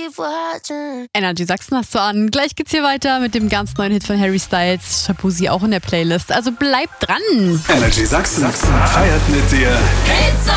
Energy Sachsen hast du an. Gleich geht's hier weiter mit dem ganz neuen Hit von Harry Styles. Shabuzi auch in der Playlist. Also bleibt dran. Energy Sachsen feiert mit dir.